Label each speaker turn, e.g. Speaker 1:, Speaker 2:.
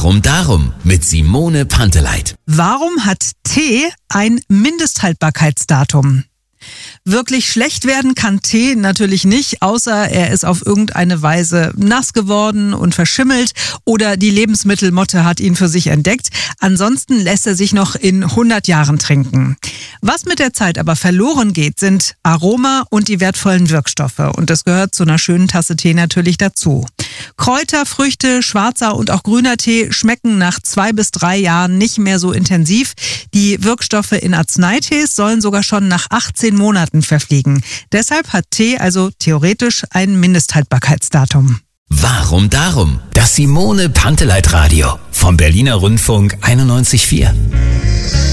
Speaker 1: Warum darum? Mit Simone Panteleit.
Speaker 2: Warum hat Tee ein Mindesthaltbarkeitsdatum? Wirklich schlecht werden kann Tee natürlich nicht, außer er ist auf irgendeine Weise nass geworden und verschimmelt oder die Lebensmittelmotte hat ihn für sich entdeckt. Ansonsten lässt er sich noch in 100 Jahren trinken. Was mit der Zeit aber verloren geht, sind Aroma und die wertvollen Wirkstoffe. Und das gehört zu einer schönen Tasse Tee natürlich dazu. Kräuter, Früchte, schwarzer und auch grüner Tee schmecken nach 2 bis 3 Jahren nicht mehr so intensiv. Die Wirkstoffe in Arzneitees sollen sogar schon nach 18 Monaten verfliegen. Deshalb hat Tee also theoretisch ein Mindesthaltbarkeitsdatum.
Speaker 1: Warum darum? Das Simone Panteleit Radio vom Berliner Rundfunk 91,4.